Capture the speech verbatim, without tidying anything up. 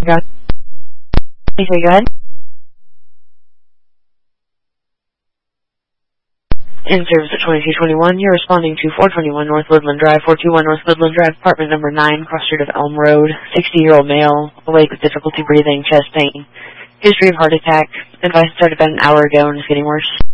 Got Okay, go ahead. In service at twenty-two twenty-one, you're responding to four twenty-one North Woodland Drive, four two one North Woodland Drive, apartment number nine, cross street of Elm Road, sixty-year-old male, awake with difficulty breathing, chest pain, history of heart attack, advice started about an hour ago and is getting worse.